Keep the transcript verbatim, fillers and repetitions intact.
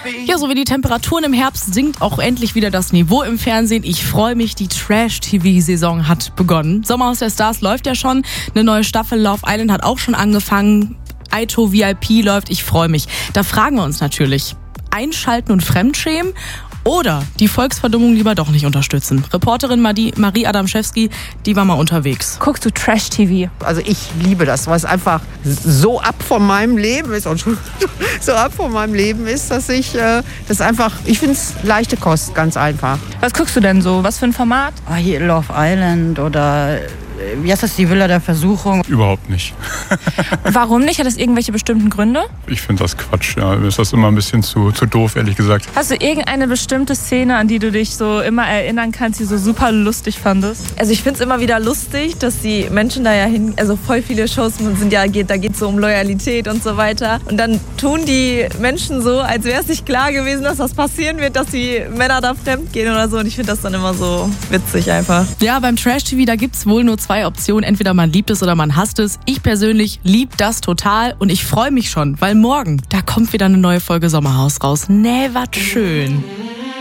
Ja, so wie die Temperaturen im Herbst sinkt auch endlich wieder das Niveau im Fernsehen. Ich freue mich, die Trash-T V-Saison hat begonnen. Sommerhaus der Stars läuft ja schon. Eine neue Staffel Love Island hat auch schon angefangen. Aito V I P läuft. Ich freue mich. Da fragen wir uns natürlich, einschalten und fremdschämen oder die Volksverdummung lieber doch nicht unterstützen? Reporterin Marie, Marie Adamczewski, die war mal unterwegs. Guckst du Trash-T V? Also ich liebe das, weil es einfach so ab von meinem Leben ist und so ab von meinem Leben ist, dass ich äh, das einfach, ich finde es leichte Kost, ganz einfach. Was guckst du denn so? Was für ein Format? Ah, hier Love Island oder wie heißt das, die Villa der Versuchung? Überhaupt nicht. Warum nicht? Hat das irgendwelche bestimmten Gründe? Ich finde das Quatsch, ja. Mir ist das immer ein bisschen zu, zu doof, ehrlich gesagt. Hast du irgendeine bestimmte Szene, an die du dich so immer erinnern kannst, die du so super lustig fandest? Also ich finde es immer wieder lustig, dass die Menschen da ja hin, also voll viele Shows sind ja, geht, da geht es so um Loyalität und so weiter. Und dann tun die Menschen so, als wäre es nicht klar gewesen, dass das passieren wird, dass die Männer da fremd gehen oder so. Und ich finde das dann immer so witzig einfach. Ja, beim Trash-T V, da gibt's wohl nur zwei Optionen. Entweder man liebt es oder man hasst es. Ich persönlich liebe das total und ich freue mich schon, weil morgen, da kommt wieder eine neue Folge Sommerhaus raus. Nee, was schön.